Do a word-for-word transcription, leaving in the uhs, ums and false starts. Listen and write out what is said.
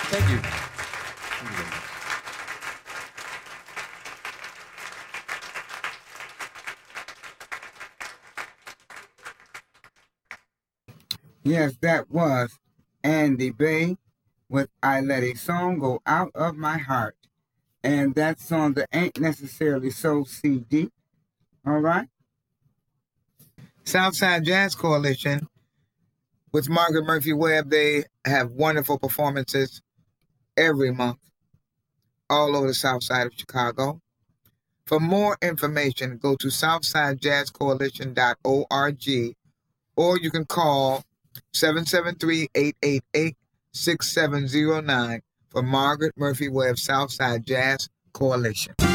Thank you. Thank you very much. Yes, that was Andy Bay with I Let a Song Go Out of My Heart. And that's on the Ain't Necessarily So C D. All right? Southside Jazz Coalition with Margaret Murphy Webb, they have wonderful performances every month all over the south side of Chicago. For more information, go to southside jazz coalition dot org or you can call seven seven three, eight eight eight, six seven zero nine for Margaret Murphy Webb Southside Jazz Coalition.